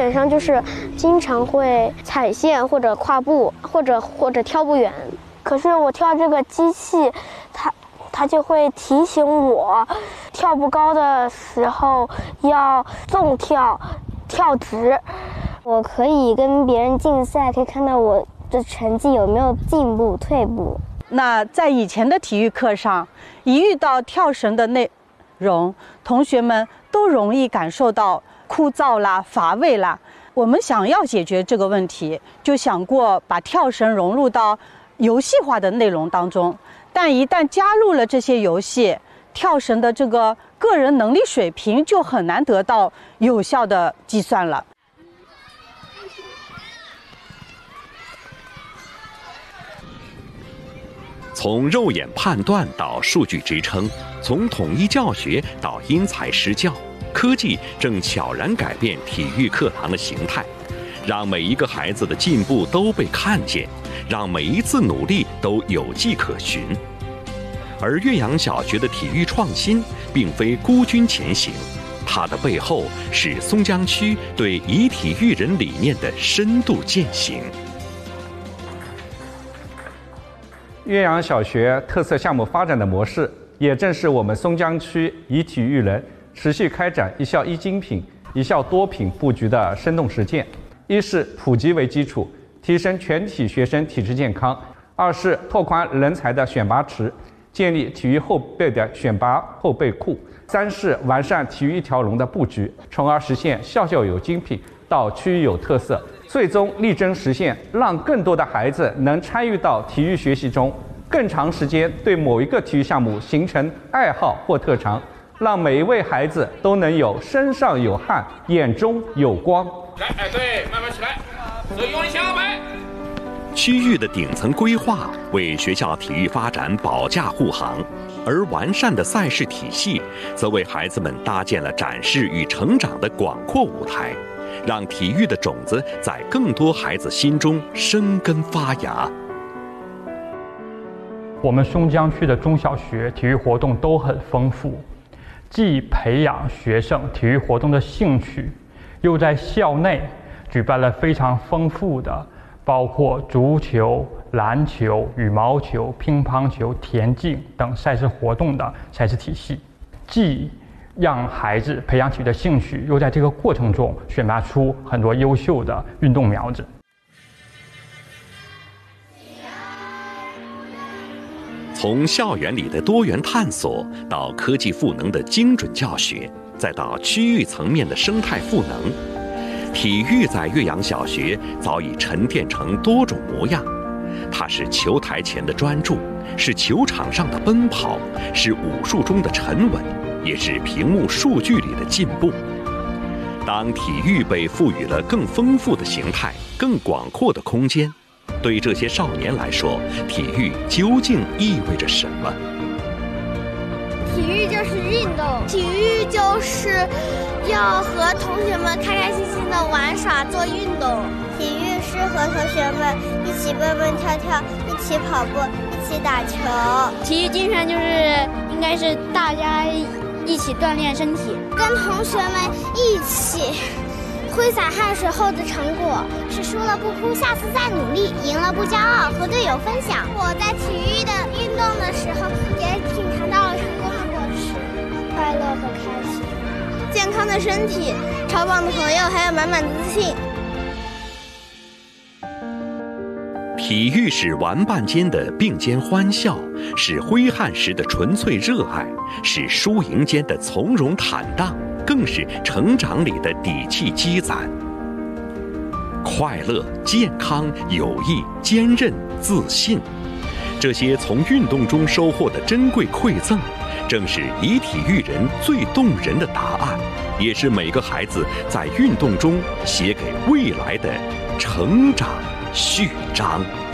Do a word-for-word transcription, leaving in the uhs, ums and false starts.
本上就是经常会踩线或者跨步，或者或者跳不远。可是我跳这个机器，它它就会提醒我，跳不高的时候要纵跳，跳直。我可以跟别人竞赛，可以看到我的成绩有没有进步、退步。 那在以前的体育课上，一遇到跳绳的内容，同学们都容易感受到枯燥啦、乏味啦。我们想要解决这个问题，就想过把跳绳融入到游戏化的内容当中。但一旦加入了这些游戏，跳绳的这个个人能力水平就很难得到有效的计算了。 从肉眼判断到数据支撑，从统一教学到因材施教，科技正悄然改变体育课堂的形态，让每一个孩子的进步都被看见，让每一次努力都有迹可循。而岳阳小学的体育创新并非孤军前行，它的背后是松江区对以体育人理念的深度践行。 岳阳小学特色项目发展的模式，也正是我们松江区以体育人持续开展一校一精品、一校多品布局的生动实践。一是普及为基础，提升全体学生体质健康；二是拓宽人才的选拔池，建立体育后备的选拔后备库；三是完善体育一条龙的布局，从而实现校校有精品到区域有特色，最终力争实现让更多的孩子能参与到体育学习中，更长时间对某一个体育项目形成爱好或特长，让每一位孩子都能有身上有汗、眼中有光。 来，哎，对，慢慢起来，所以用力向后摆。 区域的顶层规划为学校体育发展保驾护航，而完善的赛事体系则为孩子们搭建了展示与成长的广阔舞台，让体育的种子在更多孩子心中生根发芽。 我们松江区的中小学体育活动都很丰富，既培养学生体育活动的兴趣，又在校内举办了非常丰富的包括足球、篮球、羽毛球、乒乓球、田径等赛事活动的赛事体系，既让孩子培养体育的兴趣，又在这个过程中选拔出很多优秀的运动苗子。 从校园里的多元探索，到科技赋能的精准教学，再到区域层面的生态赋能，体育在岳阳小学早已沉淀成多种模样。它是球台前的专注，是球场上的奔跑，是武术中的沉稳，也是屏幕数据里的进步。当体育被赋予了更丰富的形态、更广阔的空间，对这些少年来说，体育究竟意味着什么？ 体育就是运动，体育就是要和同学们开开心心的玩耍做运动。体育是和同学们一起蹦蹦跳跳，一起跑步，一起打球。 体育精神就是应该是大家一起锻炼身体， 跟同学们一起挥洒汗水后的成果，是输了不哭，下次再努力，赢了不骄傲，和队友分享。我在体育的运动的时候，也品尝到了成功的果实，快乐和开心， 健康的身体，超棒的朋友，还有满满的自信。 体育是玩伴间的并肩欢笑，是挥汗时的纯粹热爱，是输赢间的从容坦荡，更是成长里的底气积攒。快乐、健康、友谊、坚韧、自信，这些从运动中收获的珍贵馈赠，正是以体育人最动人的答案，也是每个孩子在运动中写给未来的成长序章。